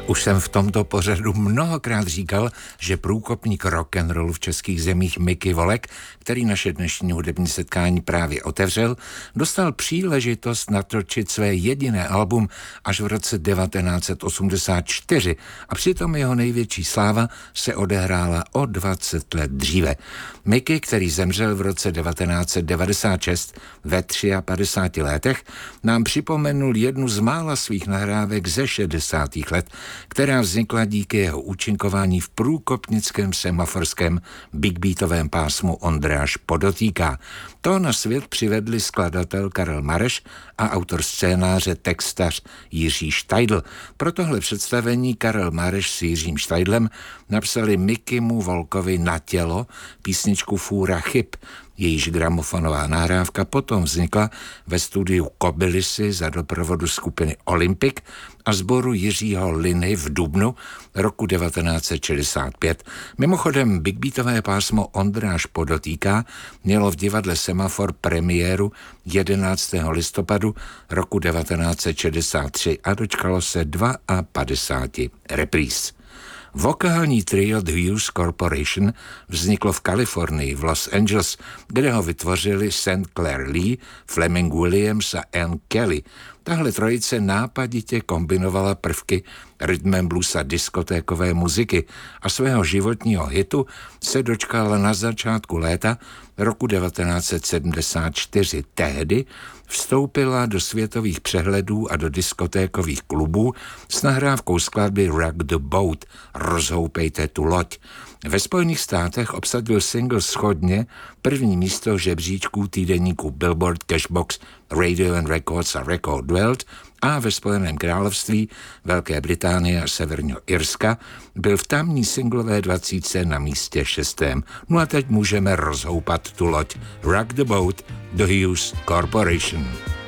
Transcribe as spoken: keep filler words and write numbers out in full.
Už jsem v tomto pořadu mnohokrát říkal, že průkopník rock'n'rollu v českých zemích Mickey Volek, který naše dnešní hudební setkání právě otevřel, dostal příležitost natočit své jediné album až v roce devatenáct set osmdesát čtyři a přitom jeho největší sláva se odehrála o dvacet let dříve. Mickey, který zemřel v roce devatenáct set devadesát šest ve padesát tři letech, nám připomenul jednu z mála svých nahrávek ze šedesátých let, která vznikla díky jeho účinkování v průkopnickém semaforském big beatovém pásmu Ondráš podotýká. To na svět přivedli skladatel Karel Mareš a autor scénáře textař Jiří Štajdl. Pro tohle představení Karel Mareš s Jiřím Štajdlem napsali Mickeymu Volkovi na tělo písničku Fůra chyb. Jejíž gramofonová nahrávka potom vznikla ve studiu Kobylisy za doprovodu skupiny Olympic a sboru Jiřího Liny v dubnu roku devatenáct set šedesát pět. Mimochodem big beatové pásmo Ondráš podotýká mělo v divadle Semafor premiéru jedenáctého listopadu roku devatenáct set šedesát tři a dočkalo se padesáti dva repríz. Vokální trio The Hughes Corporation vzniklo v Kalifornii, v Los Angeles, kde ho vytvořili Saint Clair Lee, Fleming Williams a Ann Kelly. Tahle trojice nápaditě kombinovala prvky rhythm and blues a diskotékové muziky a svého životního hitu se dočkala na začátku léta roku devatenáct set sedmdesát čtyři. Tehdy vstoupila do světových přehledů a do diskotékových klubů s nahrávkou skladby Rock the Boat, rozhoupejte tu loď. Ve Spojených státech obsadil single shodně první místo žebříčků týdeníku Billboard, Cashbox, Radio and Records a Record World a ve Spojeném království, Velké Británie a Severního Irska byl v tamní singlové dvacítce na místě šestém. No a teď můžeme rozhoupat tu loď. Rock the Boat, The Hughes Corporation.